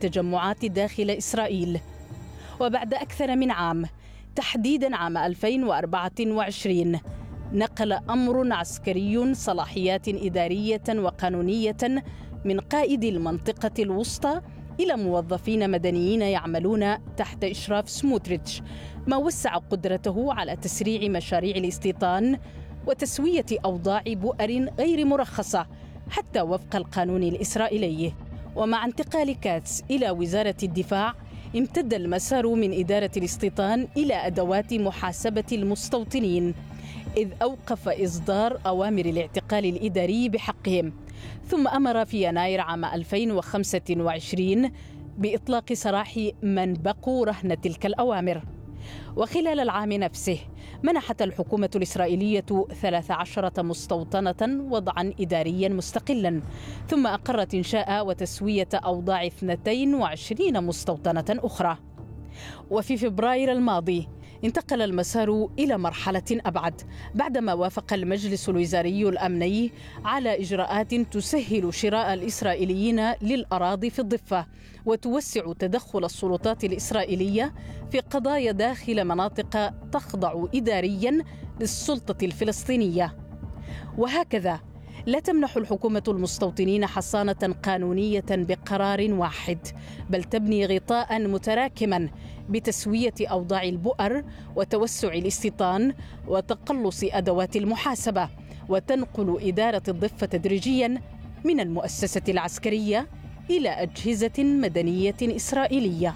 التجمعات داخل إسرائيل. وبعد أكثر من عام، تحديداً عام 2024، نقل أمر عسكري صلاحيات إدارية وقانونية من قائد المنطقة الوسطى إلى موظفين مدنيين يعملون تحت إشراف سموتريتش، ما وسع قدرته على تسريع مشاريع الاستيطان وتسوية أوضاع بؤر غير مرخصة حتى وفق القانون الإسرائيلي. ومع انتقال كاتس إلى وزارة الدفاع، امتد المسار من إدارة الاستيطان إلى أدوات محاسبة المستوطنين، إذ أوقف إصدار أوامر الاعتقال الإداري بحقهم، ثم أمر في يناير عام 2025 بإطلاق سراح من بقوا رهن تلك الأوامر. وخلال العام نفسه منحت الحكومة الإسرائيلية 13 مستوطنة وضعا إداريا مستقلا، ثم أقرت إنشاء وتسوية أوضاع 22 مستوطنة أخرى. وفي فبراير الماضي انتقل المسار إلى مرحلة أبعد، بعدما وافق المجلس الوزاري الأمني على إجراءات تسهل شراء الإسرائيليين للأراضي في الضفة، وتوسع تدخل السلطات الإسرائيلية في قضايا داخل مناطق تخضع إداريا للسلطة الفلسطينية. وهكذا لا تمنح الحكومة المستوطنين حصانة قانونية بقرار واحد، بل تبني غطاء متراكما بتسوية أوضاع البؤر وتوسع الاستيطان وتقلص أدوات المحاسبة، وتنقل إدارة الضفة تدريجيا من المؤسسة العسكرية إلى أجهزة مدنية إسرائيلية.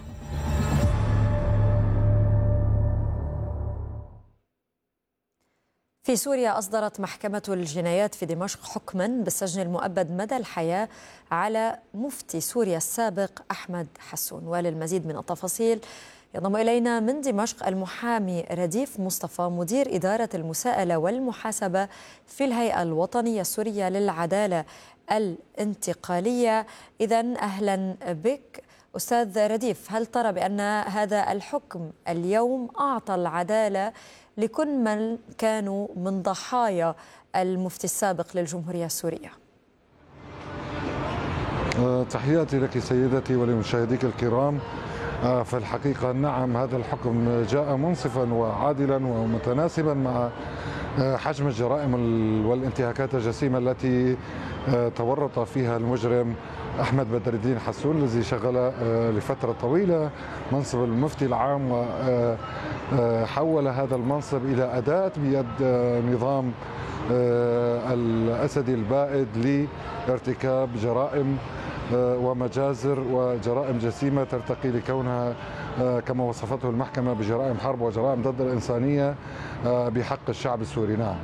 في سوريا أصدرت محكمة الجنايات في دمشق حكما بالسجن المؤبد مدى الحياة على مفتي سوريا السابق أحمد حسون. وللمزيد من التفاصيل ينضم إلينا من دمشق المحامي رديف مصطفى، مدير إدارة المساءلة والمحاسبة في الهيئة الوطنية السورية للعدالة الانتقالية. إذن أهلا بك أستاذ رديف. هل ترى بأن هذا الحكم اليوم أعطى العدالة لكل من كانوا من ضحايا المفتي السابق للجمهورية السورية؟ تحياتي لك سيدتي ولمشاهديك الكرام. في الحقيقة نعم، هذا الحكم جاء منصفا وعادلا ومتناسبا مع حجم الجرائم والانتهاكات الجسيمة التي تورط فيها المجرم أحمد بدر الدين حسون، الذي شغل لفترة طويلة منصب المفتي العام، وحول هذا المنصب إلى أداة بيد نظام الأسدي البائد لارتكاب جرائم ومجازر وجرائم جسيمة ترتقي لكونها كما وصفته المحكمة بجرائم حرب وجرائم ضد الإنسانية بحق الشعب السوري. نعم.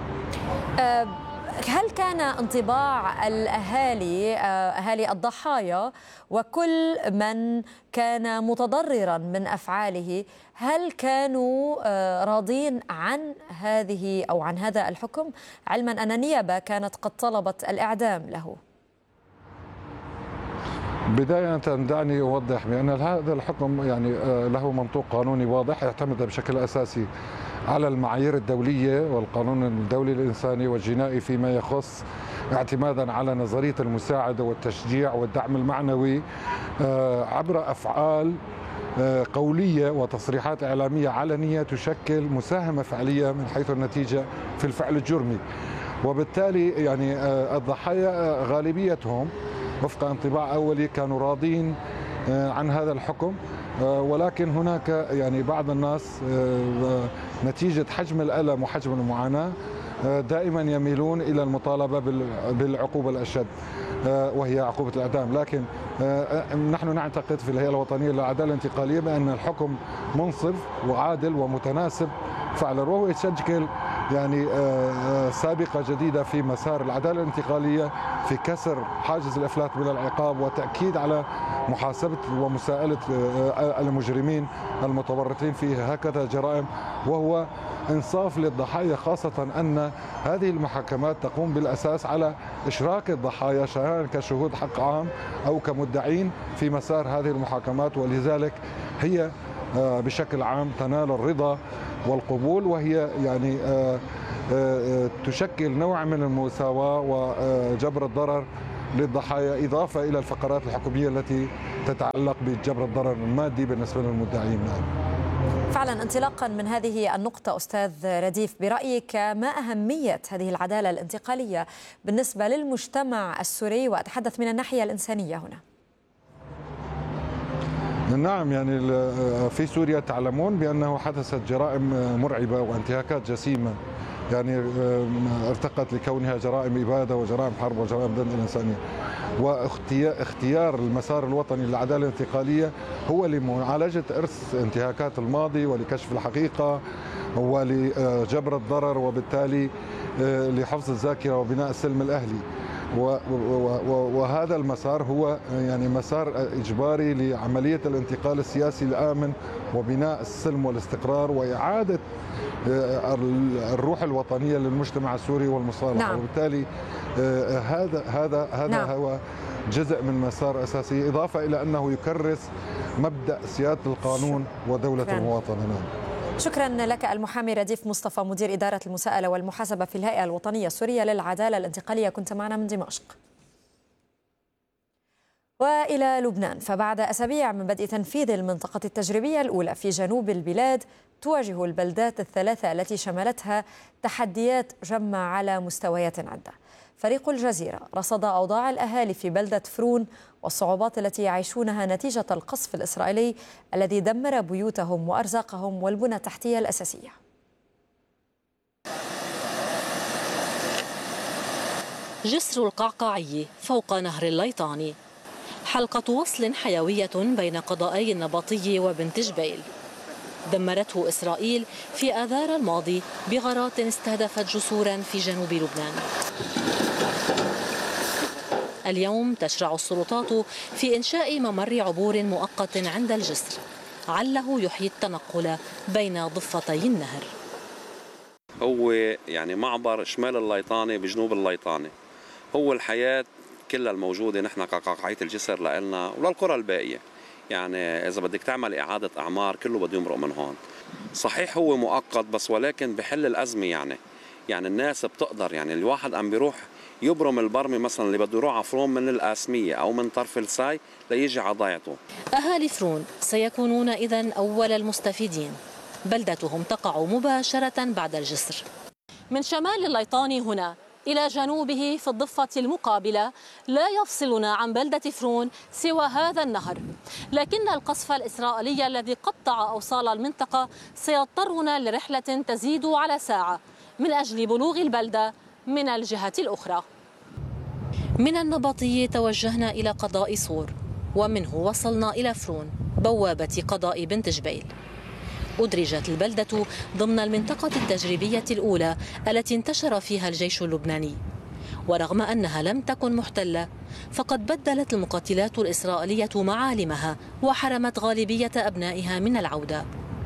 هل كان انطباع الأهالي، أهالي الضحايا وكل من كان متضررا من أفعاله، هل كانوا راضين عن هذه أو عن هذا الحكم، علما أن النيابة كانت قد طلبت الإعدام له؟ بداية دعني أوضح بأن هذا الحكم يعني له منطوق قانوني واضح، يعتمد بشكل أساسي على المعايير الدولية والقانون الدولي الإنساني والجنائي فيما يخص اعتمادا على نظرية المساعدة والتشجيع والدعم المعنوي عبر أفعال قولية وتصريحات إعلامية علنية تشكل مساهمة فعلية من حيث النتيجة في الفعل الجرمي. وبالتالي يعني الضحايا غالبيتهم وفق انطباع أولي كانوا راضين عن هذا الحكم، ولكن هناك يعني بعض الناس نتيجة حجم الألم وحجم المعاناة دائما يميلون إلى المطالبة بالعقوبة الأشد وهي عقوبة الإعدام. لكن نحن نعتقد في الهيئة الوطنية للعدالة الانتقالية بأن الحكم منصف وعادل ومتناسب فعلا، وهو يشكل يعني سابقة جديدة في مسار العدالة الانتقالية في كسر حاجز الإفلات من العقاب وتأكيد على محاسبة ومساءلة المجرمين المتورطين في هكذا جرائم، وهو إنصاف للضحايا، خاصة أن هذه المحاكمات تقوم بالأساس على إشراك الضحايا سواء كشهود حق عام أو كمدعين في مسار هذه المحاكمات، ولذلك هي بشكل عام تنال الرضا والقبول، وهي يعني تشكل نوع من المساواة وجبر الضرر للضحايا، إضافة إلى الفقرات الحكومية التي تتعلق بجبر الضرر المادي بالنسبة للمدعين. فعلا انطلاقا من هذه النقطة أستاذ رديف، برأيك ما أهمية هذه العدالة الانتقالية بالنسبة للمجتمع السوري، وأتحدث من الناحية الإنسانية هنا؟ نعم، يعني في سوريا تعلمون بأنه حدثت جرائم مرعبة وانتهاكات جسيمة، يعني ارتقت لكونها جرائم إبادة وجرائم حرب وجرائم ضد الإنسانية. واختيار المسار الوطني للعدالة الانتقالية هو لمعالجة إرث انتهاكات الماضي ولكشف الحقيقة ولجبر الضرر، وبالتالي لحفظ الذاكرة وبناء السلم الأهلي. وهذا المسار هو يعني مسار إجباري لعملية الانتقال السياسي الآمن وبناء السلم والاستقرار وإعادة الروح الوطنية للمجتمع السوري والمصالحة. نعم. وبالتالي هذا نعم. هو جزء من مسار أساسي، إضافة إلى أنه يكرس مبدأ سيادة القانون ودولة المواطن. نعم. شكرا لك المحامي رديف مصطفى، مدير إدارة المساءلة والمحاسبة في الهيئة الوطنية السورية للعدالة الانتقالية، كنت معنا من دمشق. وإلى لبنان، فبعد أسابيع من بدء تنفيذ المنطقة التجريبية الأولى في جنوب البلاد، تواجه البلدات الثلاثة التي شملتها تحديات جمة على مستويات عدة. فريق الجزيرة رصد أوضاع الأهالي في بلدة فرون والصعوبات التي يعيشونها نتيجة القصف الإسرائيلي الذي دمر بيوتهم وأرزاقهم والبنى التحتية الأساسية. جسر القعقاعي فوق نهر الليطاني، حلقة وصل حيوية بين قضائي النبطي وبنت جبيل، دمرته إسرائيل في آذار الماضي بغارات استهدفت جسورا في جنوب لبنان. اليوم تشرع السلطات في إنشاء ممر عبور مؤقت عند الجسر عله يحيي التنقل بين ضفتي النهر. هو يعني معبر شمال الليطاني بجنوب الليطاني، هو الحياة كلها الموجودة نحن كقاقعية الجسر لنا وللقرى الباقية. يعني إذا بدك تعمل إعادة أعمار كله بده يمرق من هون. صحيح هو مؤقت بس ولكن بحل الأزمة. يعني الناس بتقدر، يعني الواحد عم بيروح يبرم البرمي مثلا اللي بده يروح على فرون من القاسمية أو من طرف الساي ليجي على ضيعته. أهالي فرون سيكونون إذن أول المستفيدين، بلدتهم تقع مباشرة بعد الجسر. من شمال الليطاني هنا إلى جنوبه في الضفة المقابلة لا يفصلنا عن بلدة فرون سوى هذا النهر، لكن القصف الإسرائيلي الذي قطع أوصال المنطقة سيضطرنا لرحلة تزيد على ساعة من أجل بلوغ البلدة من الجهة الأخرى. من النبطي توجهنا إلى قضاء صور، ومنه وصلنا إلى فرون بوابة قضاء بنت جبيل. أدرجت البلدة ضمن المنطقة التجريبية الأولى التي انتشر فيها الجيش اللبناني، ورغم أنها لم تكن محتلة فقد بدلت المقاتلات الإسرائيلية معالمها وحرمت غالبية أبنائها من العودة.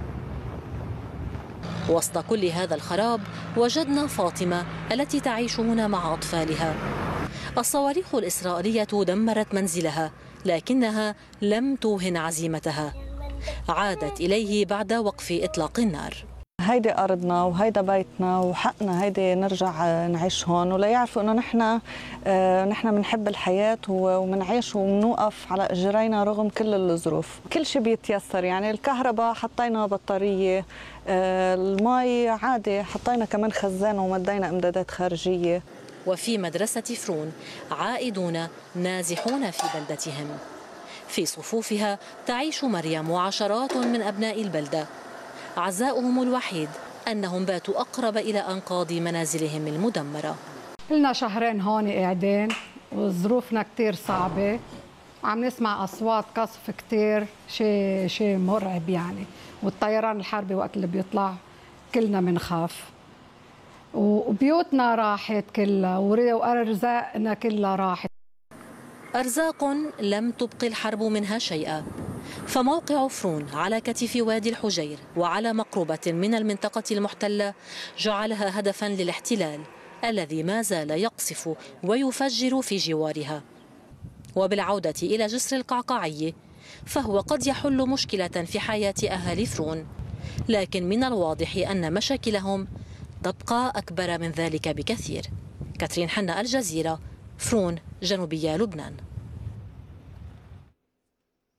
وسط كل هذا الخراب وجدنا فاطمة التي تعيش هنا مع أطفالها. الصواريخ الإسرائيلية دمرت منزلها لكنها لم توهن عزيمتها، عادت إليه بعد وقف إطلاق النار. هيدي أرضنا وهيدا بيتنا وحقنا هيدي نرجع نعيش هون، ولا يعرفوا إنه نحن بنحب الحياة ومنعيش ومنوقف على إجرينا رغم كل الظروف. كل شيء بيتيسر، يعني الكهرباء حطينا بطارية، المي عادي حطينا كمان خزان ومدينا إمدادات خارجية. وفي مدرسة فرون عائدون نازحون في بلدتهم، في صفوفها تعيش مريم وعشرات من أبناء البلدة. عزاؤهم الوحيد أنهم باتوا أقرب إلى أنقاض منازلهم المدمرة. لنا شهرين هون قاعدين وظروفنا كتير صعبة، عم نسمع أصوات قصف كتير، شيء مرعب يعني، والطيران الحربي وقت اللي بيطلع كلنا منخاف، وبيوتنا راحت كلها وأرزاقنا كلها راحت. أرزاق لم تبقي الحرب منها شيئا، فموقع فرون على كتف وادي الحجير وعلى مقربة من المنطقة المحتلة جعلها هدفا للاحتلال الذي ما زال يقصف ويفجر في جوارها. وبالعودة إلى جسر القعقاعي فهو قد يحل مشكلة في حياة أهالي فرون، لكن من الواضح أن مشاكلهم تبقى أكبر من ذلك بكثير. كاترين حنا، الجزيرة، فرون، جنوبية لبنان.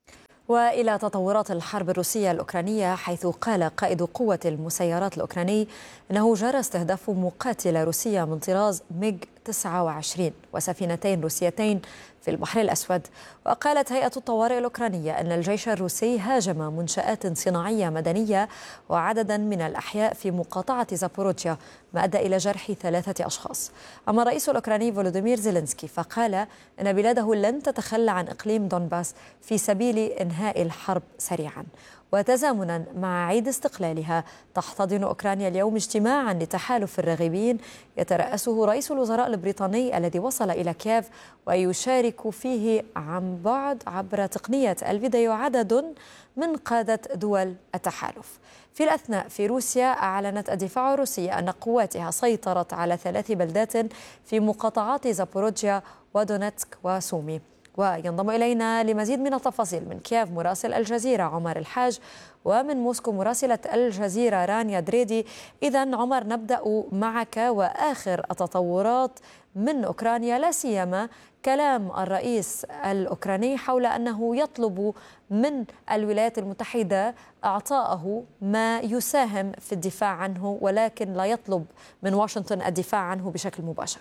وإلى تطورات الحرب الروسية الأوكرانية، حيث قال قائد قوة المسيرات الأوكراني أنه جرى استهداف مقاتلة روسية من طراز ميغ 29 وسفينتين روسيتين في البحر الأسود. وقالت هيئة الطوارئ الأوكرانية أن الجيش الروسي هاجم منشآت صناعية مدنية وعددا من الأحياء في مقاطعة زابوروجيا، ما أدى إلى جرح 3 أشخاص. أما الرئيس الأوكراني فولوديمير زيلينسكي فقال أن بلاده لن تتخلى عن إقليم دونباس في سبيل إنهاء الحرب سريعا. وتزامنا مع عيد استقلالها، تحتضن أوكرانيا اليوم اجتماعا لتحالف الراغبين يترأسه رئيس الوزراء البريطاني الذي وصل إلى كييف، ويشارك فيه عن بعد عبر تقنية الفيديو عدد من قادة دول التحالف. في الأثناء في روسيا، أعلنت الدفاع الروسي أن قواتها سيطرت على 3 بلدات في مقاطعات زابوروجيا ودونيتسك وسومي. وينضم إلينا لمزيد من التفاصيل من كييف مراسل الجزيرة عمر الحاج، ومن موسكو مراسلة الجزيرة رانيا دريدي. إذن عمر، نبدأ معك وآخر التطورات من أوكرانيا، لا سيما كلام الرئيس الأوكراني حول أنه يطلب من الولايات المتحدة إعطائه ما يساهم في الدفاع عنه، ولكن لا يطلب من واشنطن الدفاع عنه بشكل مباشر.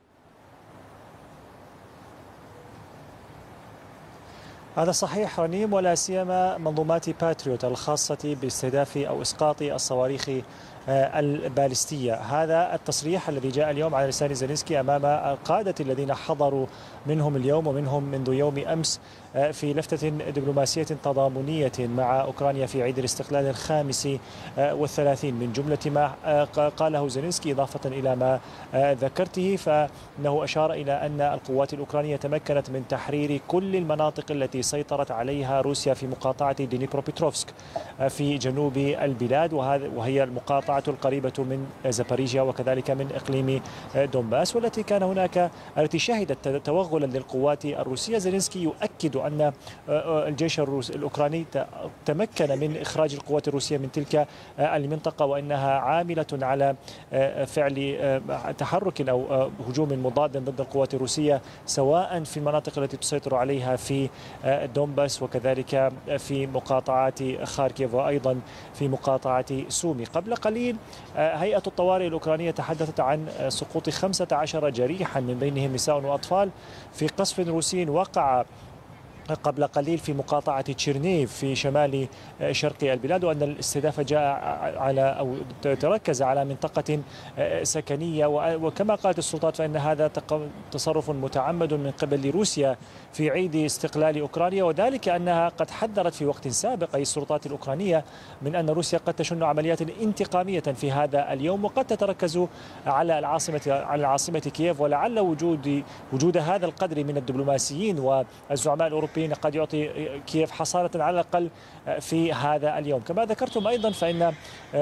هذا صحيح رنيم، ولا سيما منظومات باتريوت الخاصة باستهداف أو إسقاط الصواريخ البالستية. هذا التصريح الذي جاء اليوم على لسان زيلينسكي أمام القادة الذين حضروا منهم اليوم ومنهم منذ يوم أمس في لفتة دبلوماسية تضامنية مع أوكرانيا في عيد الاستقلال 35 من جملة ما قاله زيلينسكي إضافة إلى ما ذكرته، فإنه أشار إلى أن القوات الأوكرانية تمكنت من تحرير كل المناطق التي سيطرت عليها روسيا في مقاطعة دينيبروبيتروفسك في جنوب البلاد، وهي المقاطعة القريبة من زاباريجيا وكذلك من إقليم دونباس، والتي كان هناك التي شهدت توغلا للقوات الروسية. زيلينسكي يؤكد أن الجيش الأوكراني تمكن من إخراج القوات الروسية من تلك المنطقة، وأنها عاملة على فعل تحرك أو هجوم مضاد ضد القوات الروسية، سواء في المناطق التي تسيطر عليها في دونباس وكذلك في مقاطعة خاركيف وأيضا في مقاطعة سومي. قبل قليل هيئة الطوارئ الأوكرانية تحدثت عن سقوط 15 جريحا من بينهم نساء وأطفال في قصف روسي وقع قبل قليل في مقاطعة تشيرنيف في شمال شرق البلاد، وأن الاستهداف جاء على أو تركز على منطقة سكنية. وكما قالت السلطات فإن هذا تصرف متعمد من قبل روسيا في عيد استقلال أوكرانيا، وذلك أنها قد حذرت في وقت سابق أي السلطات الأوكرانية من أن روسيا قد تشن عمليات انتقامية في هذا اليوم، وقد تتركز على العاصمة كييف. ولعل وجود هذا القدر من الدبلوماسيين والزعماء الأوروبيين قد يعطي كييف حصانة على الأقل في هذا اليوم. كما ذكرتم أيضا فإن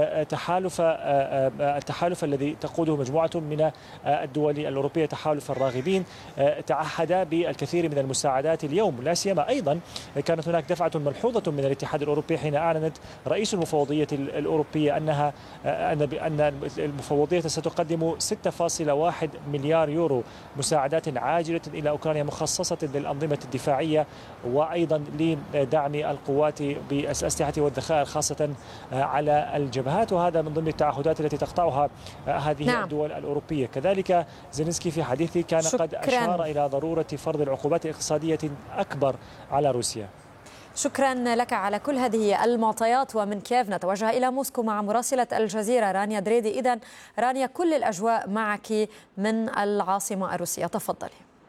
التحالف الذي تقوده مجموعة من الدول الأوروبية، تحالف الراغبين، تعهد بالكثير من المساعدات اليوم. لا سيما أيضا كانت هناك دفعة ملحوظة من الاتحاد الأوروبي حين أعلنت رئيس المفوضية الأوروبية أن المفوضية ستقدم 6.1 مليار يورو مساعدات عاجلة إلى أوكرانيا مخصصة للأنظمة الدفاعية، وأيضا لدعم القوات بالأسلحة والذخائر خاصة على الجبهات، وهذا من ضمن التعهدات التي تقطعها هذه الدول الأوروبية. كذلك زيلينسكي في حديثه كان قد أشار إلى ضرورة فرض العقوبات الاقتصادية أكبر على روسيا. شكرا لك على كل هذه المعطيات. ومن كييف نتوجه إلى موسكو مع مراسلة الجزيرة رانيا دريدي. إذن رانيا، كل الأجواء معك من العاصمة الروسية، تفضلي.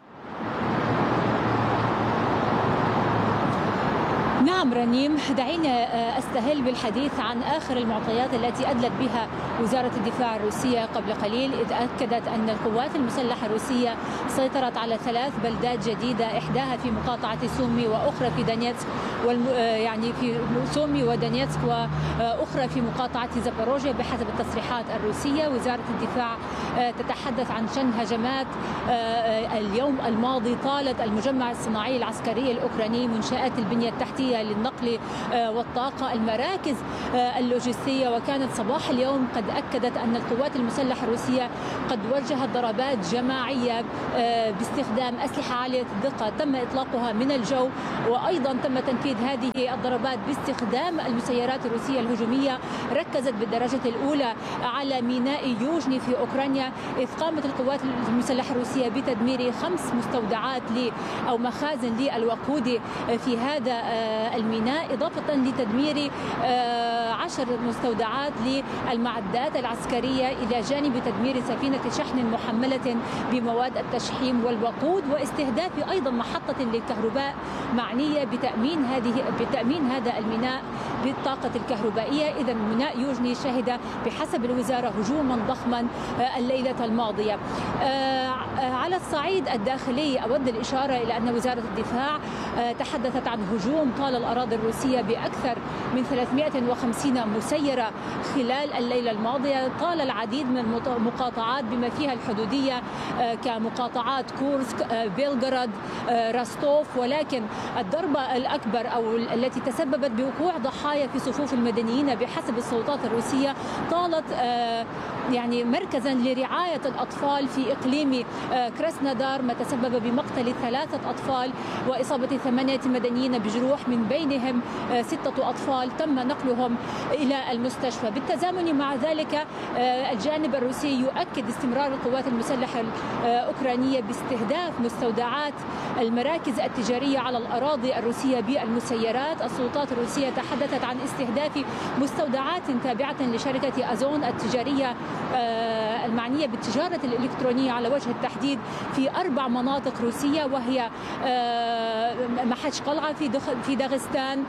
نعم رنيم، دعينا أستهل بالحديث عن آخر المعطيات التي أدلت بها وزارة الدفاع الروسية قبل قليل، إذ أكدت أن القوات المسلحة الروسية سيطرت على 3 بلدات جديدة، إحداها في مقاطعة سومي وأخرى في دونيتسك، يعني في سومي ودونيتسك، وأخرى في مقاطعة زاباروجيا بحسب التصريحات الروسية. وزارة الدفاع تتحدث عن شن هجمات اليوم الماضي طالت المجمع الصناعي العسكري الأوكراني منشآت البنية التحتية الروسية للنقل والطاقة، المراكز اللوجستية. وكانت صباح اليوم قد أكدت أن القوات المسلحة الروسية قد وجهت ضربات جماعية باستخدام أسلحة عالية الدقة تم إطلاقها من الجو، وأيضا تم تنفيذ هذه الضربات باستخدام المسيرات الروسية الهجومية. ركزت بالدرجة الأولى على ميناء يوجني في أوكرانيا، إذ قامت القوات المسلحة الروسية بتدمير 5 مستودعات أو مخازن للوقود في هذا الميناء، إضافة لتدمير 10 مستودعات للمعدات العسكرية، إلى جانب تدمير سفينة شحن محملة بمواد التشحيم والوقود، واستهداف أيضا محطة للكهرباء معنية بتأمين هذا الميناء بالطاقة الكهربائية. إذا ميناء يوجني شهد بحسب الوزارة هجوما ضخما الليلة الماضية. على الصعيد الداخلي أود الإشارة إلى أن وزارة الدفاع تحدثت عن هجوم طال الأراضي الروسية بأكثر من 350 مسيرة خلال الليلة الماضية، طال العديد من المقاطعات بما فيها الحدودية كمقاطعات كورسك، بيلغراد، راستوف. ولكن الضربة الأكبر أو التي تسببت بوقوع ضحايا في صفوف المدنيين بحسب السلطات الروسية طالت مركزا لرعاية الأطفال في إقليم كراسنودار، ما تسبب بمقتل 3 أطفال وإصابة 8 مدنيين بجروح، من بينهم 6 أطفال تم نقلهم إلى المستشفى. بالتزامن مع ذلك الجانب الروسي يؤكد استمرار القوات المسلحة الأوكرانية باستهداف مستودعات المراكز التجارية على الأراضي الروسية بالمسيرات. السلطات الروسية تحدثت عن استهداف مستودعات تابعة لشركة أزون التجارية المعنية بالتجارة الإلكترونية على وجه التحديد في 4 مناطق روسية، وهي محج قلعة في داغستان،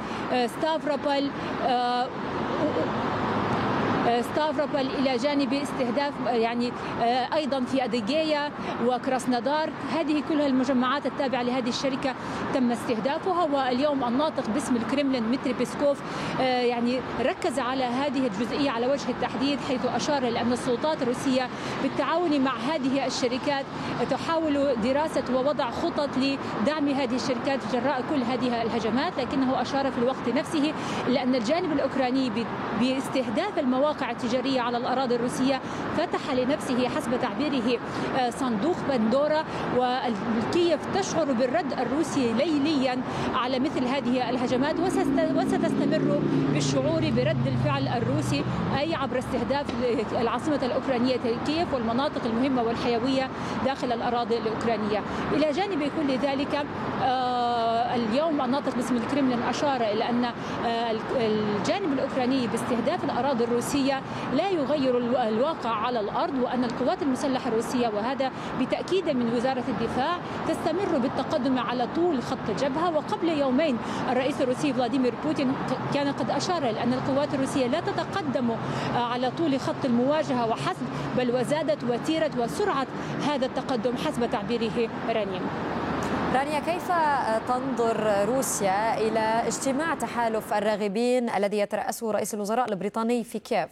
ستافروبول إلى جانب استهداف أيضا في أديجيا وكراسنودار. هذه كلها المجمعات التابعة لهذه الشركة تم استهدافها. واليوم الناطق باسم الكرملين دمتري بيسكوف ركز على هذه الجزئية على وجه التحديد، حيث أشار إلى أن السلطات الروسية بالتعاون مع هذه الشركات تحاول دراسة ووضع خطط لدعم هذه الشركات جراء كل هذه الهجمات. لكنه أشار في الوقت نفسه إلى أن الجانب الأوكراني باستهداف المواقع التجارية على الأراضي الروسية فتح لنفسه حسب تعبيره صندوق بندورا، وكييف تشعر بالرد الروسي ليليا على مثل هذه الهجمات، وستستمر بالشعور برد الفعل الروسي أي عبر استهداف العاصمة الأوكرانية كييف والمناطق المهمة والحيوية داخل الأراضي الأوكرانية. إلى جانب كل ذلك اليوم الناطق باسم الكرملين أشار إلى أن الجانب الأوكراني باستهداف الأراضي الروسية لا يغير الواقع على الأرض، وأن القوات المسلحة الروسية، وهذا بتأكيد من وزارة الدفاع، تستمر بالتقدم على طول خط الجبهة. وقبل يومين الرئيس الروسي فلاديمير بوتين كان قد أشار إلى أن القوات الروسية لا تتقدم على طول خط المواجهة وحسب، بل وزادت وتيرة وسرعة هذا التقدم حسب تعبيره. رانيا، كيف تنظر روسيا إلى اجتماع تحالف الراغبين الذي يترأسه رئيس الوزراء البريطاني في كييف؟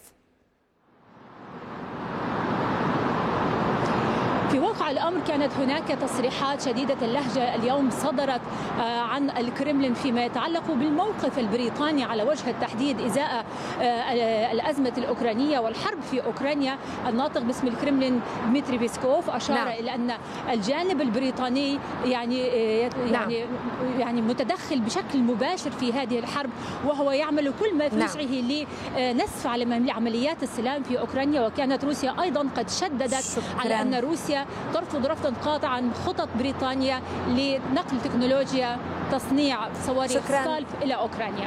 في واقع الأمر كانت هناك تصريحات شديدة اللهجة اليوم صدرت عن الكرملين فيما يتعلق بالموقف البريطاني على وجه التحديد إزاء الأزمة الأوكرانية والحرب في أوكرانيا. الناطق باسم الكرملين دمتري بيسكوف أشار إلى أن الجانب البريطاني يعني متدخل بشكل مباشر في هذه الحرب، وهو يعمل كل ما في وسعه لنسف على عمليات السلام في أوكرانيا. وكانت روسيا أيضا قد شددت على أن روسيا ترفض رفضا قاطعا خطط بريطانيا لنقل تكنولوجيا تصنيع صواريخ سكالب إلى أوكرانيا.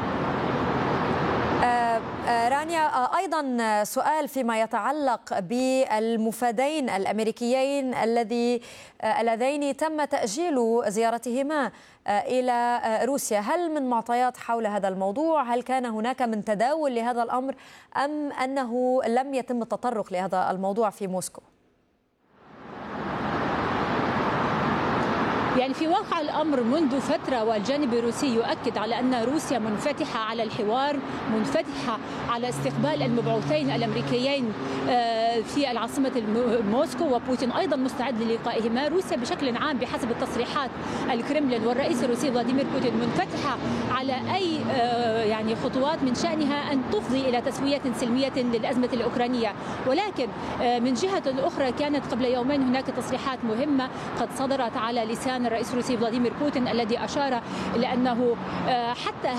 رانيا، أيضا سؤال فيما يتعلق بالمفادين الأمريكيين اللذين تم تأجيل زيارتهما إلى روسيا. هل من معطيات حول هذا الموضوع؟ هل كان هناك من تداول لهذا الأمر أم أنه لم يتم التطرق لهذا الموضوع في موسكو؟ يعني في واقع الأمر منذ فترة والجانب الروسي يؤكد على أن روسيا منفتحة على الحوار، منفتحة على استقبال المبعوثين الأمريكيين في العاصمة موسكو، وبوتين أيضا مستعد للقائهما. روسيا بشكل عام بحسب التصريحات الكرملين والرئيس الروسي فلاديمير بوتين منفتحة على أي يعني خطوات من شأنها أن تفضي إلى تسوية سلمية للأزمة الأوكرانية. ولكن من جهة أخرى كانت قبل يومين هناك تصريحات مهمة قد صدرت على لسان الرئيس الروسي فلاديمير بوتين، الذي أشار إلى أنه حتى